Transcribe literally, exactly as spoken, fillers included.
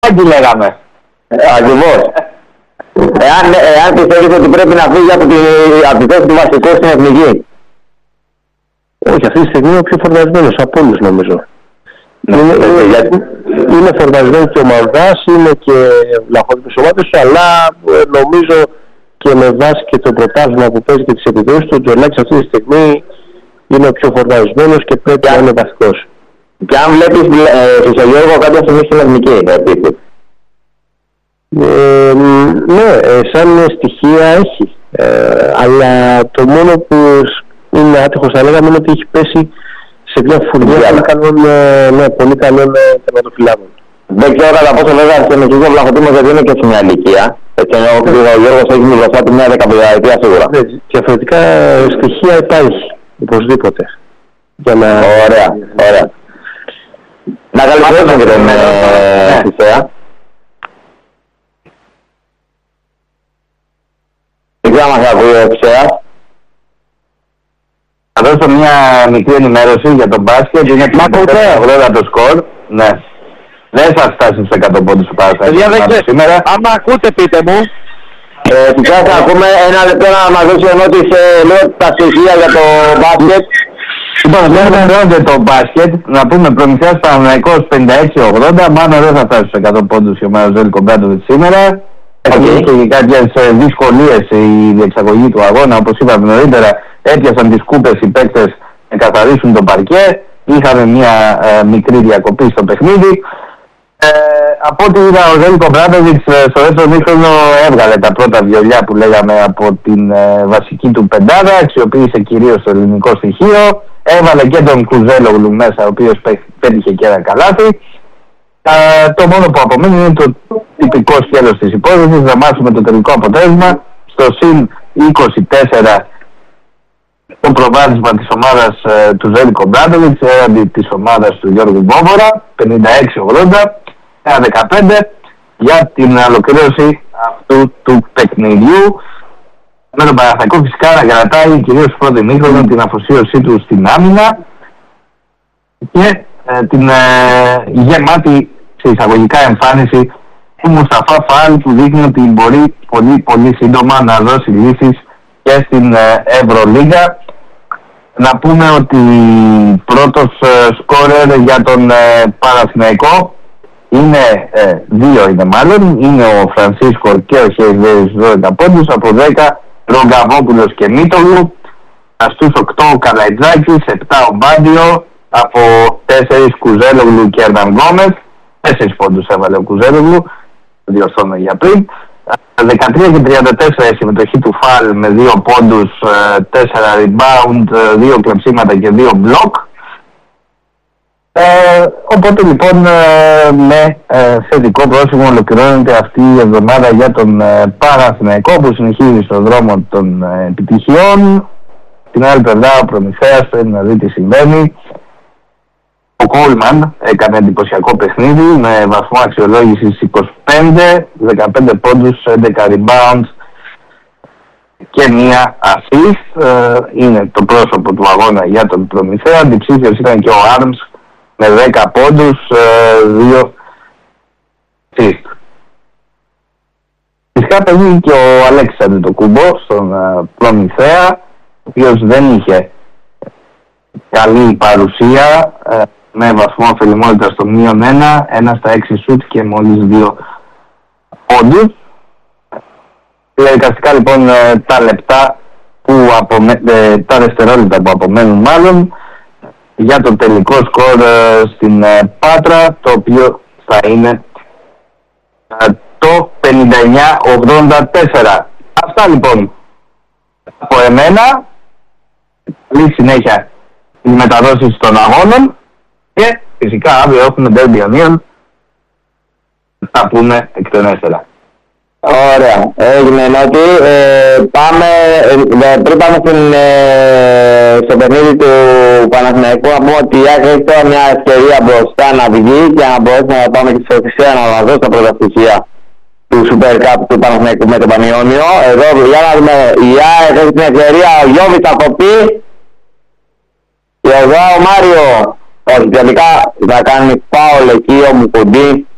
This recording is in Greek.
Εκεί λέγαμε. Ακριβώς. Εάν, εάν πιστεύεις ότι πρέπει να φύγει από τη, από τη θέση του βασικού στην εθνική. Όχι, αυτή τη στιγμή είναι ο πιο φορτασμένος από όλους νομίζω. Ναι, είναι, είναι, γιατί είναι φορτασμένος και ο Μανδάς, είναι και λαχώδικος ομάδες του, αλλά ε, νομίζω και με βάση και το πρωτάθλημα που παίζει και τις επιδόσεις του, ο Τζολάκης αυτή τη στιγμή είναι ο πιο φορτασμένος και πρέπει να είναι βασικός. Και αν βλέπεις ε, Χρυσογιώργο κάποια στιγμή στην εθνική, επίσης. Ε, ναι, ε, σαν στοιχεία έχει. Ε, αλλά το μόνο που είναι άτυχος θα λέγαμε είναι ότι έχει πέσει σε μια φουρνιά πολύ καλών, ναι, πολύ καλών τερματοφυλάκων. Δεν ξέρω κατά πόσο βέβαια και με κύριο Βλαχοτήμος γιατί είναι και σε μια ηλικία. Έτσι ενώ ο Γιώργος έχει μπροστά του μια δεκαπενταετία σίγουρα. Ναι, διαφορετικά στοιχεία υπάρχει, οπωσδήποτε. Για να... Ωραία, ωραία. Να καλησπέρισουμε και τον Χρυσέα. Δεν ξέρω αν μας ακούει ο Χρυσέας. Θα δώσω μια μικρή ενημέρωση για τον μπάσκετ. Είναι ογδόντα το σκορ. Ναι. Δεν θα φτάσει στους εκατό πόντους του Παναθηναϊκού σήμερα. Άμα ακούτε πείτε μου. Φυσικά θα ακούμε ένα λεπτό να μας δώσει ο Νότης λέω τα στοιχεία για το μπάσκετ. Λοιπόν, δεν ολοκληρώνεται το μπάσκετ. Να πούμε Προμηθέας Παναθηναϊκός πενήντα έξι ογδόντα. Μάλλον δεν θα φτάσει στους εκατό πόντους η ομάδα Ζέλικο Μπράντοβιτς σήμερα. Έχει και κάποιες δυσκολίες η διεξαγωγή του αγώνα. Όπως είπαμε νωρίτερα, έπιασαν τις κούπες οι παίκτες να καθαρίσουν το παρκέ. Είχαμε μια ε, μικρή διακοπή στο παιχνίδι. Ε, από ό,τι είδα, ο Ζέλικο Μπράντοβιτς στο δεύτερο μήχρονο έβγαλε τα πρώτα βιολιά που λέγαμε από την ε, βασική του πεντάδα. Αξιοποίησε κυρίως το ελληνικό στοιχείο. Έβαλε και τον Κουζέλογλου μέσα, ο οποίος πέτυχε και ένα καλάθι. Uh, το μόνο που απομένει είναι το τυπικό σκέλος της υπόθεσης, να μάθουμε το τελικό αποτέλεσμα στο συν είκοσι τέσσερα το προβάδισμα της ομάδας uh, του Ζέλικο Μπράντοβιτς έναντι της ομάδας του Γιώργου Μπόβορα πενήντα έξι ογδόντα ένα δεκαπέντε για την ολοκλήρωση αυτού του παιχνιδιού με τον Παναθηναϊκό φυσικά να κρατάει κυρίως στο πρώτο ημίχρονο την αφοσίωσή του στην άμυνα και ε, την ε, γεμάτη σε εισαγωγικά εμφάνιση του Μουσταφά Φαλ που δείχνει ότι μπορεί πολύ πολύ σύντομα να δώσει λύσεις και στην ε, Ευρωλίγα. Να πούμε ότι πρώτος ε, σκόρερ για τον ε, Παναθηναϊκό είναι ε, δύο είναι μάλλον, είναι ο Φρανσίσκο και ο Χεϊδέρης δώδεκα πόντους, από δέκα Ρογκαβόπουλος και Μίτογλου, στους οκτώ ο Καλαϊτζάκης, επτά ο Μπάντιο, από τέσσερις Κουζέλογλου και Ερναν Γκόμες, τέσσερις πόντους έβαλε ο Κουζέλογλου, διορθώνω για πριν. δεκατρία και τριάντα τέσσερα η συμμετοχή του Φαλ με δύο πόντους, τέσσερα rebound, δύο κλεψίματα και δύο μπλοκ. Ε, οπότε λοιπόν ε, με ε, θετικό πρόσημο ολοκληρώνεται αυτή η εβδομάδα για τον ε, Παναθηναϊκό που συνεχίζει στον δρόμο των ε, επιτυχιών. Την άλλη πλευρά ο Προμηθέας πρέπει να δει τι συμβαίνει. Ο Κόλμαν έκανε εντυπωσιακό παιχνίδι με βαθμό αξιολόγησης είκοσι πέντε, δεκαπέντε πόντους, έντεκα rebounds και μία assist. Ε, είναι το πρόσωπο του αγώνα για τον Προμηθέα. Αντιψήφιος ήταν και ο Άρμς με δέκα πόντους, δύο assist. Φυσικά παίζει και ο Αλέξης Αντετοκούμπο στον uh, Προμηθέα, ο οποίος δεν είχε καλή παρουσία, uh, με βαθμό αφελιμότητα στο μείον ένα, ένα στα έξι σουτ και μόλις δύο πόντους. Διαδικαστικά λοιπόν uh, τα λεπτά που απομέ... uh, τα δευτερόλεπτα που απομένουν μάλλον για το τελικό σκορ uh, στην uh, Πάτρα, το οποίο θα είναι uh, το πενήντα εννιά ογδόντα τέσσερα. Αυτά λοιπόν από εμένα. Καλή συνέχεια οι μεταδόσεις των αγώνων και φυσικά αύριο έχουμε Derby Onion. Θα πούμε εκτενέστερα. Ωραία, έγινε Νότι. Ε, πάμε, ε, πριν πάμε στην, ε, στο παιχνίδι του Παναθηναϊκού να πούμε ότι η Άκη έχει τώρα μια ευκαιρία μπροστά να βγει και να μπορέσουμε να πάμε και στη Φωτισία να μας δώσει τα πρώτα στοιχεία του Super Cup του Παναθηναϊκού με τον Πανιόνιο. Εδώ για να δούμε, η ΑΕΚ έχει την ευκαιρία, ο Γιώβης θα κοπεί και εδώ ο Μάριο, όχι τελικά θα κάνει φάουλ εκεί ο Μουκουντή.